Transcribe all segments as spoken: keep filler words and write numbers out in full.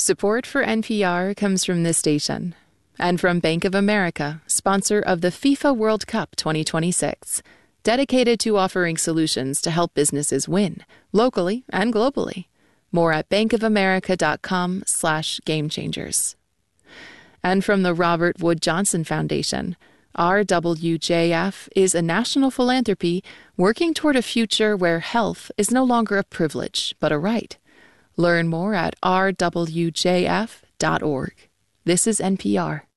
Support for N P R comes from this station and from Bank of America, sponsor of the FIFA World Cup twenty twenty-six, dedicated to offering solutions to help businesses win, locally and globally. More at bankofamerica.com slash game changers. And from the Robert Wood Johnson Foundation, R W J F is a national philanthropy working toward a future where health is no longer a privilege, but a right. Learn more at r w j f dot org. This is N P R.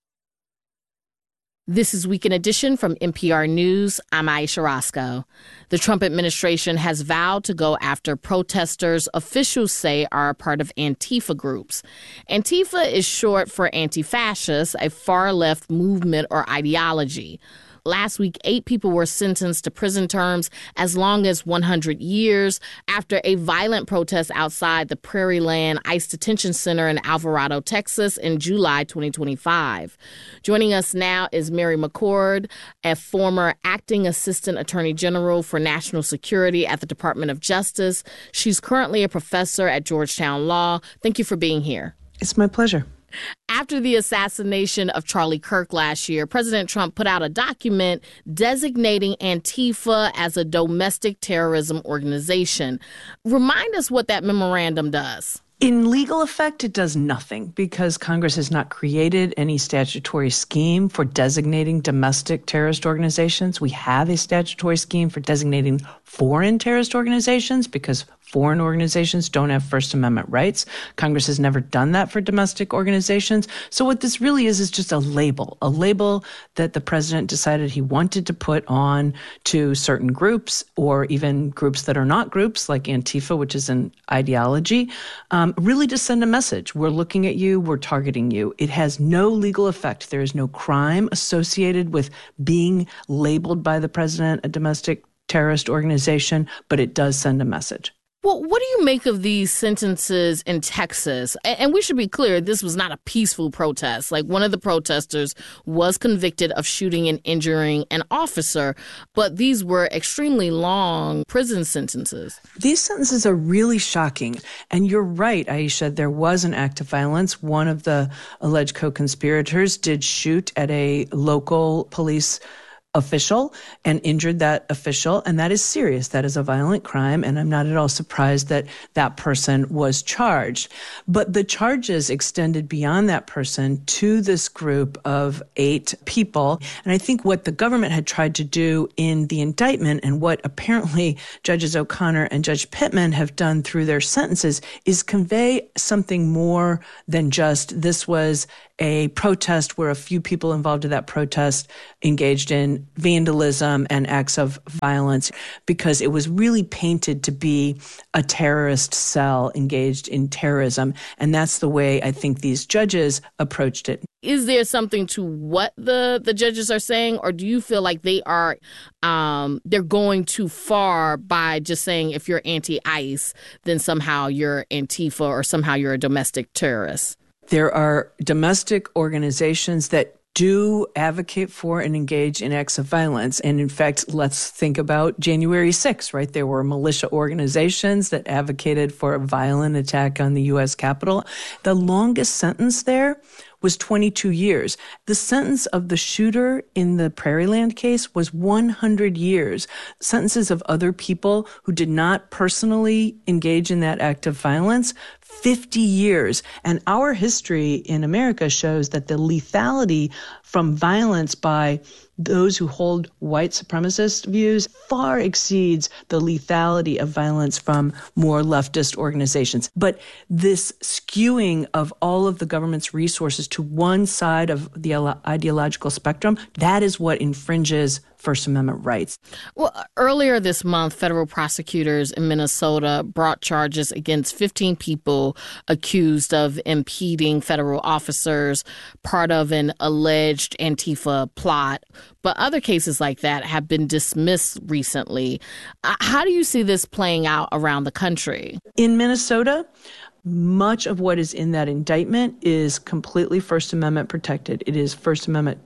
This is Weekend Edition from N P R News. I'm Aisha Roscoe. The Trump administration has vowed to go after protesters officials say are a part of Antifa groups. Antifa is short for anti-fascist, a far-left movement or ideology. Last week, eight people were sentenced to prison terms as long as one hundred years after a violent protest outside the Prairieland ICE Detention Center in Alvarado, Texas in July twenty twenty-five. Joining us now is Mary McCord, a former acting assistant attorney general for national security at the Department of Justice. She's currently a professor at Georgetown Law. Thank you for being here. It's my pleasure. After the assassination of Charlie Kirk last year, President Trump put out a document designating Antifa as a domestic terrorism organization. Remind us what that memorandum does. In legal effect, it does nothing because Congress has not created any statutory scheme for designating domestic terrorist organizations. We have a statutory scheme for designating foreign terrorist organizations because foreign organizations don't have First Amendment rights. Congress has never done that for domestic organizations. So what this really is is just a label, a label that the president decided he wanted to put on to certain groups or even groups that are not groups like Antifa, which is an ideology, um, really to send a message. We're looking at you. We're targeting you. It has no legal effect. There is no crime associated with being labeled by the president a domestic terrorist organization, but it does send a message. Well, what do you make of these sentences in Texas? And we should be clear, this was not a peaceful protest. Like, one of the protesters was convicted of shooting and injuring an officer, but these were extremely long prison sentences. These sentences are really shocking. And you're right, Aisha, there was an act of violence. One of the alleged co-conspirators did shoot at a local police official and injured that official. And that is serious. That is a violent crime. And I'm not at all surprised that that person was charged. But the charges extended beyond that person to this group of eight people. And I think what the government had tried to do in the indictment and what apparently Judges O'Connor and Judge Pittman have done through their sentences is convey something more than just this was a protest where a few people involved in that protest engaged in vandalism and acts of violence, because it was really painted to be a terrorist cell engaged in terrorism. And that's the way I think these judges approached it. Is there something to what the, the judges are saying, or do you feel like they are um, they're going too far by just saying if you're anti-ICE, then somehow you're Antifa or somehow you're a domestic terrorist? There are domestic organizations that do advocate for and engage in acts of violence. And in fact, let's think about January sixth, right? There were militia organizations that advocated for a violent attack on the U S Capitol. The longest sentence there was twenty-two years. The sentence of the shooter in the Prairieland case was one hundred years. Sentences of other people who did not personally engage in that act of violence, fifty years. And our history in America shows that the lethality from violence by those who hold white supremacist views far exceeds the lethality of violence from more leftist organizations. But this skewing of all of the government's resources to one side of the ideological spectrum, that is what infringes First Amendment rights. Well, earlier this month, federal prosecutors in Minnesota brought charges against fifteen people accused of impeding federal officers, part of an alleged Antifa plot. But other cases like that have been dismissed recently. Uh, how do you see this playing out around the country? In Minnesota, much of what is in that indictment is completely First Amendment protected. It is First Amendment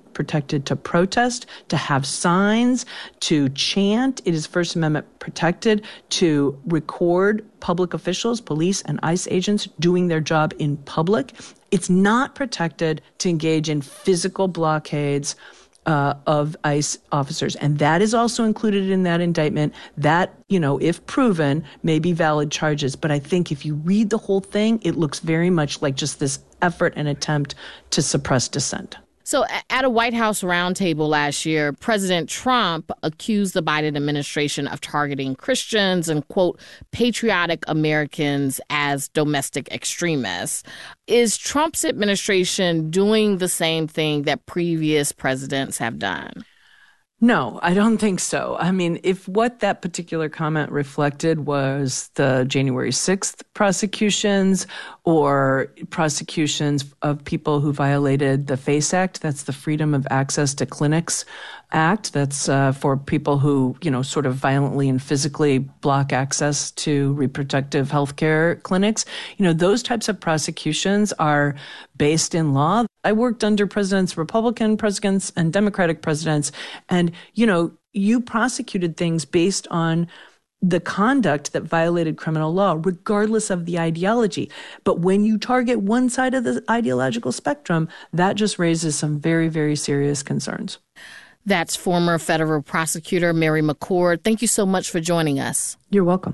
protected to protest, to have signs, to chant. It is First Amendment protected to record public officials, police and ICE agents doing their job in public. It's not protected to engage in physical blockades uh, of ICE officers. And that is also included in that indictment. That, you know, if proven, may be valid charges. But I think if you read the whole thing, it looks very much like just this effort and attempt to suppress dissent. So at a White House roundtable last year, President Trump accused the Biden administration of targeting Christians and, quote, patriotic Americans as domestic extremists. Is Trump's administration doing the same thing that previous presidents have done? No, I don't think so. I mean, if what that particular comment reflected was the January sixth prosecutions or prosecutions of people who violated the FACE Act, that's the Freedom of Access to Clinics Act, that's uh, for people who, you know, sort of violently and physically block access to reproductive health care clinics, you know, those types of prosecutions are based in law. I worked under presidents, Republican presidents and Democratic presidents, and, you know, you prosecuted things based on the conduct that violated criminal law, regardless of the ideology. But when you target one side of the ideological spectrum, that just raises some very, very serious concerns. That's former federal prosecutor Mary McCord. Thank you so much for joining us. You're welcome.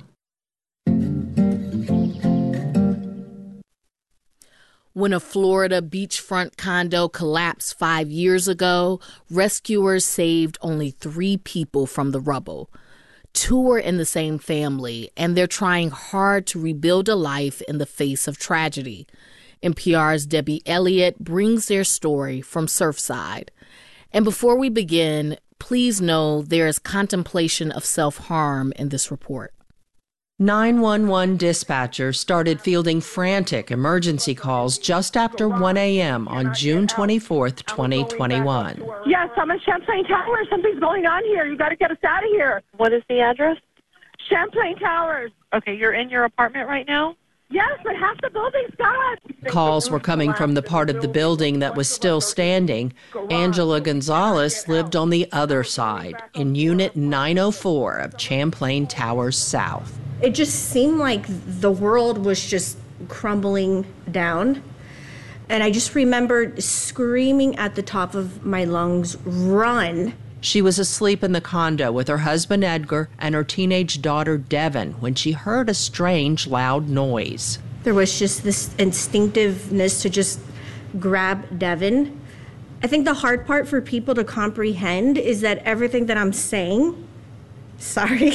When a Florida beachfront condo collapsed five years ago, rescuers saved only three people from the rubble. Two were in the same family, and they're trying hard to rebuild a life in the face of tragedy. N P R's Debbie Elliott brings their story from Surfside. And before we begin, please know there is contemplation of self-harm in this report. nine one one dispatchers started fielding frantic emergency calls just after one a.m. on June twenty-fourth, twenty twenty-one. Yes, I'm at Champlain Towers. Something's going on here. You got to get us out of here. What is the address? Champlain Towers. Okay, you're in your apartment right now? Yes, but half the building's gone. Calls were coming from the part of the building that was still standing. Angela Gonzalez lived on the other side, in Unit nine oh four of Champlain Towers South. It just seemed like the world was just crumbling down. And I just remembered screaming at the top of my lungs, "Run!" She was asleep in the condo with her husband Edgar and her teenage daughter Devin when she heard a strange, loud noise. There was just this instinctiveness to just grab Devin. I think the hard part for people to comprehend is that everything that I'm saying, sorry,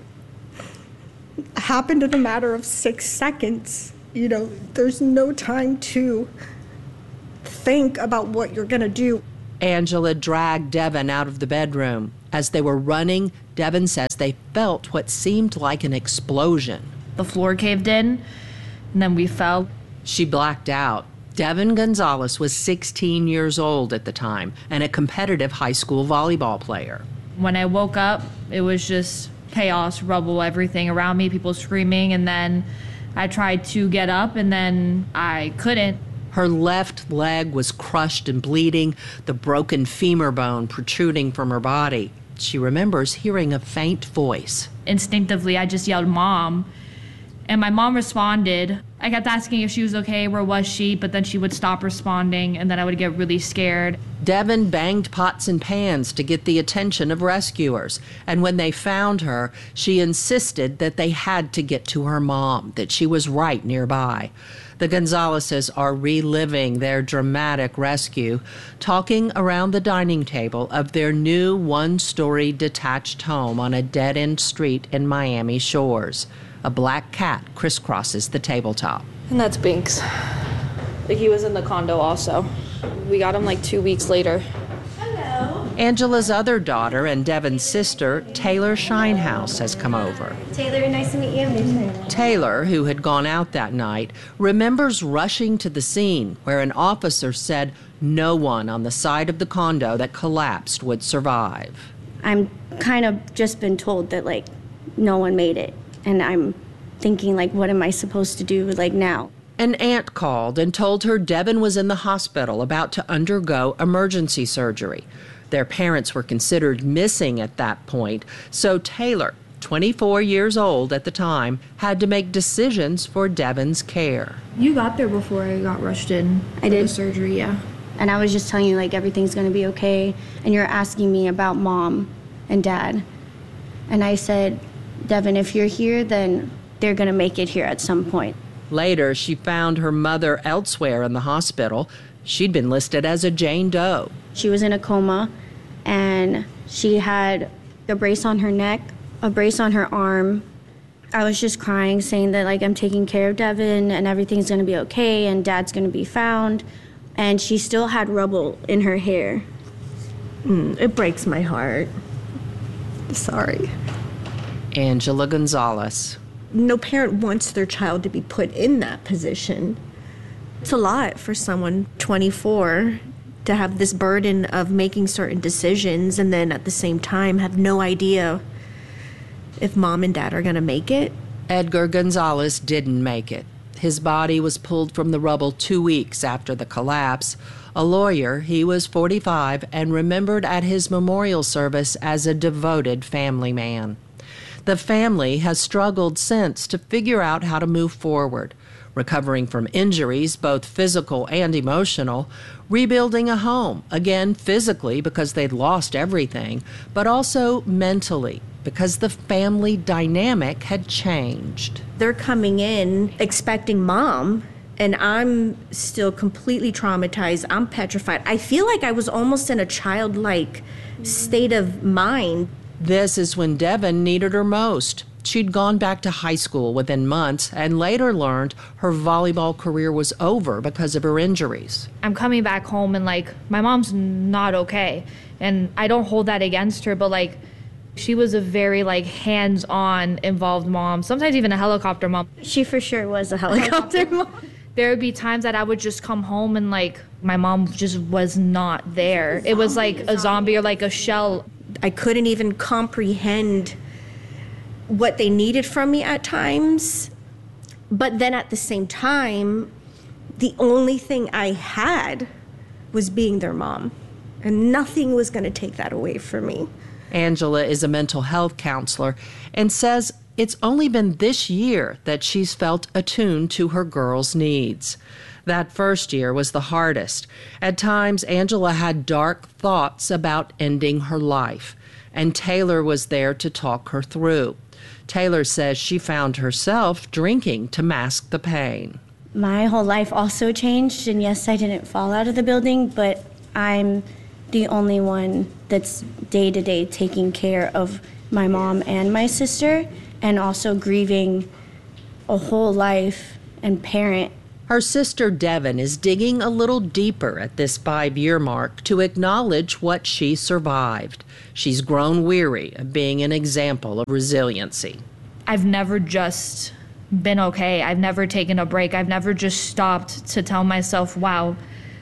happened in a matter of six seconds. You know, there's no time to think about what you're gonna do. Angela dragged Devin out of the bedroom. As they were running, Devin says they felt what seemed like an explosion. The floor caved in, and then we fell. She blacked out. Devin Gonzalez was sixteen years old at the time and a competitive high school volleyball player. When I woke up, it was just chaos, rubble, everything around me, people screaming, and then I tried to get up, and then I couldn't. Her left leg was crushed and bleeding, the broken femur bone protruding from her body. She remembers hearing a faint voice. Instinctively, I just yelled, "Mom." And my mom responded. I kept asking if she was okay, where was she, but then she would stop responding, and then I would get really scared. Devin banged pots and pans to get the attention of rescuers, and when they found her, she insisted that they had to get to her mom, that she was right nearby. The Gonzaleses are reliving their dramatic rescue, talking around the dining table of their new one-story detached home on a dead-end street in Miami Shores. A black cat crisscrosses the tabletop. And that's Binks. Like, he was in the condo also. We got him like two weeks later. Hello. Angela's other daughter and Devin's sister, Taylor Shinehouse, has come over. Taylor, nice to meet you. Taylor, who had gone out that night, remembers rushing to the scene where an officer said no one on the side of the condo that collapsed would survive. I'm kind of just been told that, like, no one made it. And I'm thinking, like, what am I supposed to do, like, now? An aunt called and told her Devin was in the hospital about to undergo emergency surgery. Their parents were considered missing at that point, so Taylor, twenty-four years old at the time, had to make decisions for Devin's care. You got there before I got rushed in I did. the surgery, yeah. And I was just telling you, like, everything's going to be okay. And you're asking me about mom and dad. And I said, Devin, if you're here, then they're going to make it here at some point. Later, she found her mother elsewhere in the hospital. She'd been listed as a Jane Doe. She was in a coma, and she had a brace on her neck, a brace on her arm. I was just crying, saying that, like, I'm taking care of Devin, and everything's going to be okay, and dad's going to be found. And she still had rubble in her hair. Mm, it breaks my heart. Sorry. Angela Gonzalez. No parent wants their child to be put in that position. It's a lot for someone twenty-four to have this burden of making certain decisions and then at the same time have no idea if mom and dad are going to make it. Edgar Gonzalez didn't make it. His body was pulled from the rubble two weeks after the collapse. A lawyer, he was forty-five and remembered at his memorial service as a devoted family man. The family has struggled since to figure out how to move forward, recovering from injuries, both physical and emotional, rebuilding a home, again physically because they'd lost everything, but also mentally because the family dynamic had changed. They're coming in expecting mom, and I'm still completely traumatized. I'm petrified. I feel like I was almost in a childlike state of mind. This is when Devin needed her most. She'd gone back to high school within months and later learned her volleyball career was over because of her injuries. I'm coming back home and, like, my mom's not okay. And I don't hold that against her, but, like, she was a very, like, hands-on involved mom, sometimes even a helicopter mom. She for sure was a helicopter mom. There would be times that I would just come home and, like, my mom just was not there. It was like a zombie or like a shell. I couldn't even comprehend what they needed from me at times. But then at the same time, the only thing I had was being their mom. And nothing was going to take that away from me. Angela is a mental health counselor and says it's only been this year that she's felt attuned to her girls' needs. That first year was the hardest. At times, Angela had dark thoughts about ending her life, and Taylor was there to talk her through. Taylor says she found herself drinking to mask the pain. My whole life also changed, and yes, I didn't fall out of the building, but I'm the only one that's day-to-day taking care of my mom and my sister, and also grieving a whole life and parent. Her sister Devin is digging a little deeper at this five-year mark to acknowledge what she survived. She's grown weary of being an example of resiliency. I've never just been okay. I've never taken a break. I've never just stopped to tell myself, wow,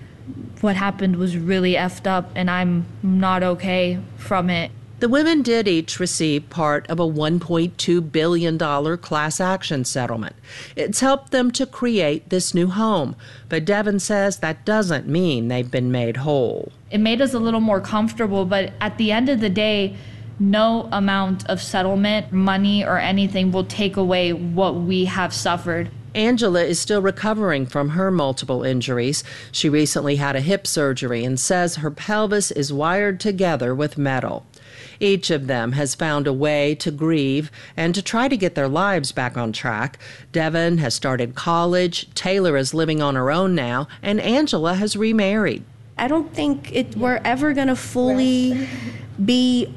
what happened was really effed up and I'm not okay from it. The women did each receive part of a one point two billion dollars class action settlement. It's helped them to create this new home, but Devin says that doesn't mean they've been made whole. It made us a little more comfortable, but at the end of the day, no amount of settlement, money, or anything will take away what we have suffered. Angela is still recovering from her multiple injuries. She recently had a hip surgery and says her pelvis is wired together with metal. Each of them has found a way to grieve and to try to get their lives back on track. Devin has started college, Taylor is living on her own now, and Angela has remarried. I don't think it, we're ever going to fully be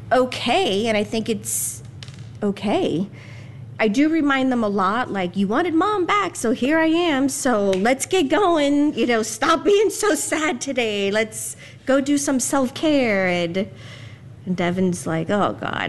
okay, and I think it's okay. I do remind them a lot, like, you wanted mom back, so here I am, so let's get going. You know, stop being so sad today. Let's go do some self-care. And, and Devin's like, oh, God.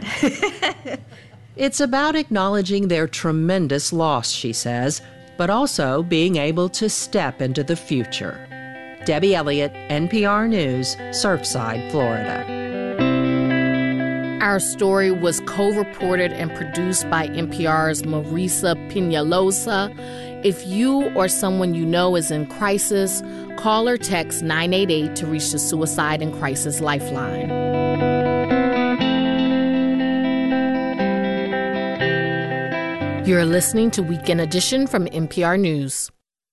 It's about acknowledging their tremendous loss, she says, but also being able to step into the future. Debbie Elliott, N P R News, Surfside, Florida. Our story was co-reported and produced by N P R's Marisa Peñalosa. If you or someone you know is in crisis, call or text nine eight eight to reach the Suicide and Crisis Lifeline. You're listening to Weekend Edition from N P R News.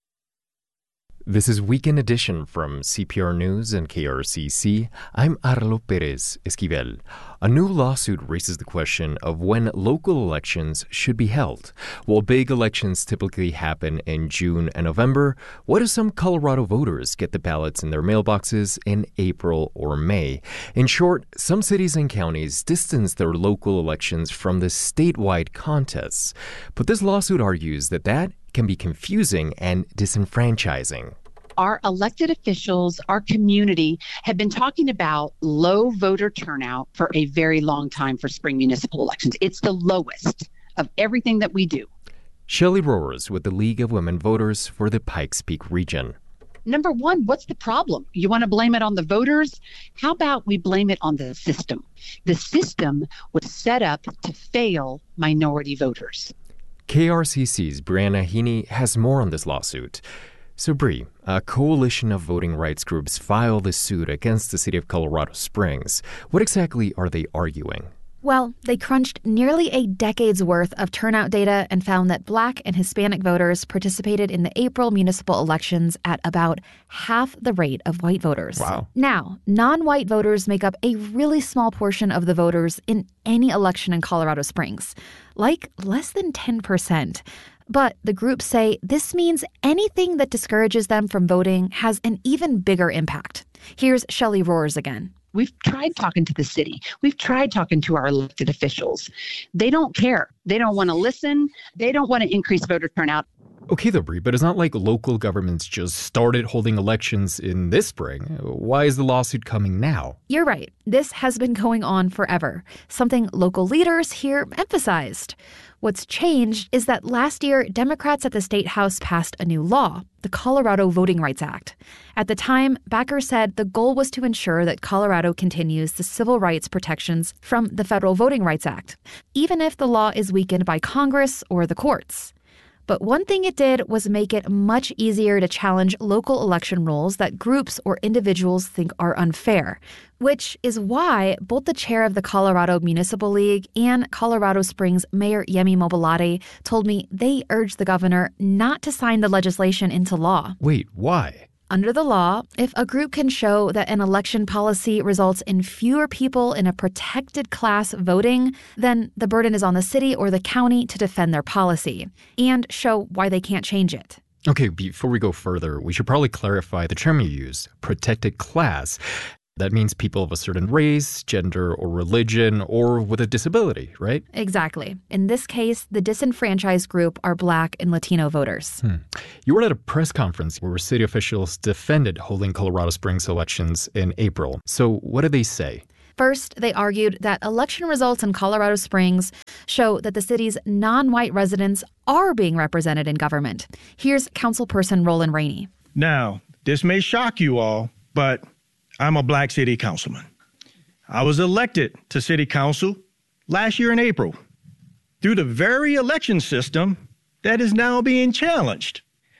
This is Weekend Edition from C P R News and K R C C. I'm Arlo Perez Esquivel. A new lawsuit raises the question of when local elections should be held. While big elections typically happen in June and November, what if some Colorado voters get the ballots in their mailboxes in April or May? In short, some cities and counties distance their local elections from the statewide contests. But this lawsuit argues that that can be confusing and disenfranchising. Our elected officials, our community have been talking about low voter turnout for a very long time for spring municipal elections. It's the lowest of everything that we do. Shelley Rohrs with the League of Women Voters for the Pikes Peak region. Number one, what's the problem? You want to blame it on the voters? How about we blame it on the system? The system was set up to fail minority voters. K R C C's Brianna Heaney has more on this lawsuit. So, Bri, a coalition of voting rights groups filed this suit against the city of Colorado Springs. What exactly are they arguing? Well, they crunched nearly a decade's worth of turnout data and found that Black and Hispanic voters participated in the April municipal elections at about half the rate of white voters. Wow. Now, non-white voters make up a really small portion of the voters in any election in Colorado Springs, like less than ten percent. But the groups say this means anything that discourages them from voting has an even bigger impact. Here's Shelley Rohrs again. We've tried talking to the city. We've tried talking to our elected officials. They don't care. They don't want to listen. They don't want to increase voter turnout. Okay, though, Bri, but it's not like local governments just started holding elections in this spring. Why is the lawsuit coming now? You're right. This has been going on forever, something local leaders here emphasized. What's changed is that last year, Democrats at the State House passed a new law, the Colorado Voting Rights Act. At the time, backers said the goal was to ensure that Colorado continues the civil rights protections from the Federal Voting Rights Act, even if the law is weakened by Congress or the courts. But one thing it did was make it much easier to challenge local election rules that groups or individuals think are unfair, which is why both the chair of the Colorado Municipal League and Colorado Springs Mayor Yemi Mobolade told me they urged the governor not to sign the legislation into law. Wait, why? Under the law, if a group can show that an election policy results in fewer people in a protected class voting, then the burden is on the city or the county to defend their policy and show why they can't change it. Okay, before we go further, we should probably clarify the term you used, protected class. That means people of a certain race, gender, or religion, or with a disability, right? Exactly. In this case, the disenfranchised group are Black and Latino voters. Hmm. You were at a press conference where city officials defended holding Colorado Springs elections in April. So what did they say? First, they argued that election results in Colorado Springs show that the city's non-white residents are being represented in government. Here's Councilperson Roland Rainey. Now, this may shock you all, but I'm a Black city councilman. I was elected to city council last year in April through the very election system that is now being challenged.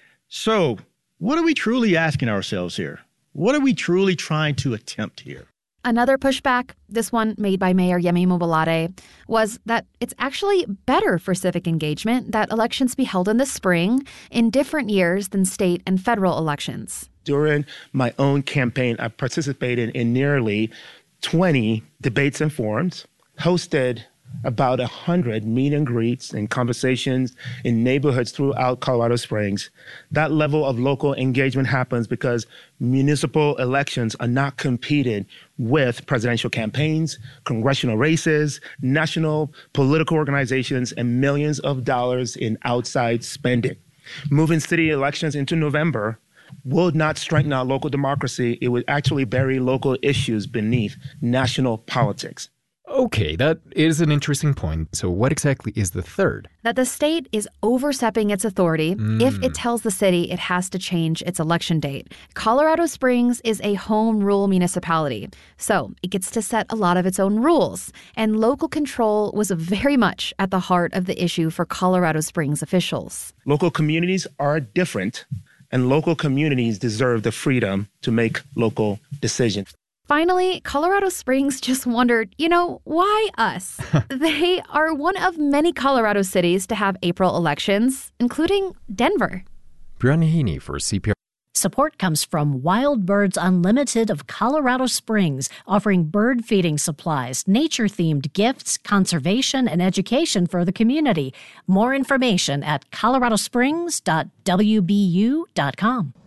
So what are we truly asking ourselves here? What are we truly trying to attempt here? Another pushback, this one made by Mayor Yemi Mobolade, was that it's actually better for civic engagement that elections be held in the spring in different years than state and federal elections. During my own campaign, I participated in nearly twenty debates and forums, hosted about one hundred meet and greets and conversations in neighborhoods throughout Colorado Springs. That level of local engagement happens because municipal elections are not competed with presidential campaigns, congressional races, national political organizations, and millions of dollars in outside spending. Moving city elections into November will not strengthen our local democracy. It would actually bury local issues beneath national politics. Okay, that is an interesting point. So what exactly is the third? That the state is overstepping its authority Mm. if it tells the city it has to change its election date. Colorado Springs is a home rule municipality, so it gets to set a lot of its own rules. And local control was very much at the heart of the issue for Colorado Springs officials. Local communities are different, and local communities deserve the freedom to make local decisions. Finally, Colorado Springs just wondered, you know, why us? They are one of many Colorado cities to have April elections, including Denver. Brianna Heaney for C P R. Support comes from Wild Birds Unlimited of Colorado Springs, offering bird feeding supplies, nature-themed gifts, conservation, and education for the community. More information at colorado springs dot w b u dot com.